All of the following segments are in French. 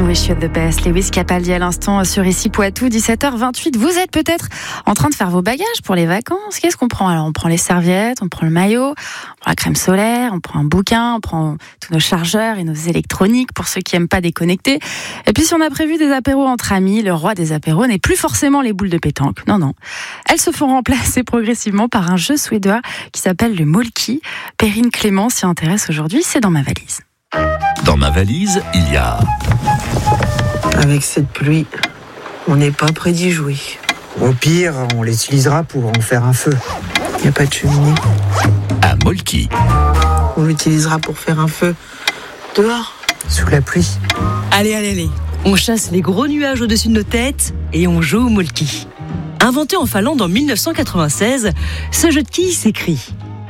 Wish You the Best. Lewis Capaldi à l'instant sur Ici Poitou, 17h28. Vous êtes peut-être en train de faire vos bagages pour les vacances. Qu'est-ce qu'on prend? Alors, on prend les serviettes, on prend le maillot, on prend la crème solaire, on prend un bouquin, on prend tous nos chargeurs et nos électroniques pour ceux qui aiment pas déconnecter. Et puis, si on a prévu des apéros entre amis, le roi des apéros n'est plus forcément les boules de pétanque. Non, non. Elles se font remplacer progressivement par un jeu suédois qui s'appelle le Molki. Perrine Clément s'y intéresse aujourd'hui. C'est dans ma valise. Dans ma valise, il y a... Avec cette pluie, on n'est pas près d'y jouer. Au pire, on l'utilisera pour en faire un feu. Il n'y a pas de cheminée. un Molki. On l'utilisera pour faire un feu dehors, Sous la pluie. Allez. On chasse les gros nuages au-dessus de nos têtes et on joue au Molki. Inventé en Finlande en 1996, ce jeu de quilles s'écrit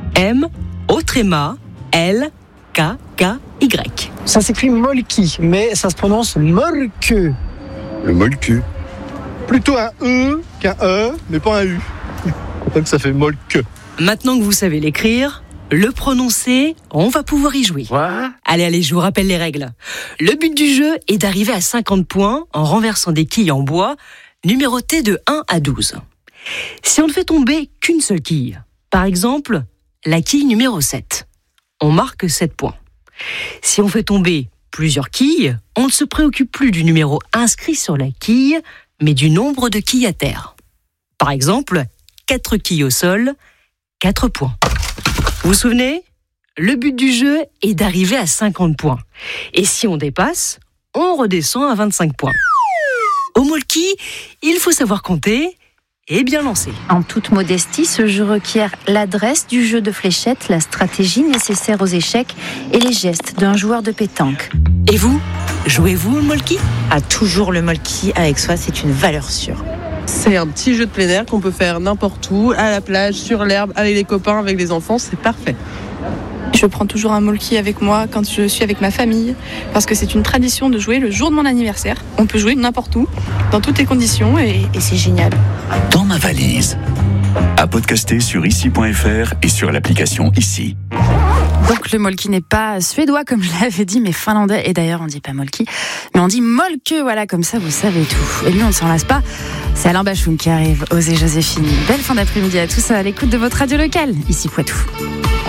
M-O-L-K-K-Y. Ça s'écrit Molki, mais ça se prononce Molke. Le molku. Plutôt un E qu'un E, mais pas un U. Donc ça fait molke. Maintenant que vous savez l'écrire, le prononcer, on va pouvoir y jouer. Allez, je vous rappelle les règles. Le but du jeu est d'arriver à 50 points en renversant des quilles en bois, numérotées de 1 à 12. Si on ne fait tomber qu'une seule quille, par exemple, la quille numéro 7, on marque 7 points. Si on fait tomber plusieurs quilles, on ne se préoccupe plus du numéro inscrit sur la quille, mais du nombre de quilles à terre. Par exemple, 4 quilles au sol, 4 points. Vous vous souvenez ? Le but du jeu est d'arriver à 50 points. Et si on dépasse, on redescend à 25 points. Au Molki, il faut savoir compter et bien lancer. En toute modestie, ce jeu requiert l'adresse du jeu de fléchettes, la stratégie nécessaire aux échecs et les gestes d'un joueur de pétanque. Et vous, jouez-vous au Molki ? A toujours le Molki avec soi, c'est une valeur sûre. C'est un petit jeu de plein air qu'on peut faire n'importe où, à la plage, sur l'herbe, avec les copains, avec les enfants, c'est parfait. Je prends toujours un Molki avec moi quand je suis avec ma famille, parce que c'est une tradition de jouer le jour de mon anniversaire. On peut jouer n'importe où, dans toutes les conditions, et c'est génial. Dans ma valise. À podcaster sur ici.fr et sur l'application Ici. Donc le Molki n'est pas suédois comme je l'avais dit, mais finlandais. Et d'ailleurs on dit pas Molki, mais on dit Molke. Voilà, comme ça vous savez tout. Et lui on ne s'en lasse pas. C'est Alain Bachoum qui arrive. Osez Joséphine. Belle fin d'après-midi à tous à l'écoute de votre radio locale. Ici Poitou.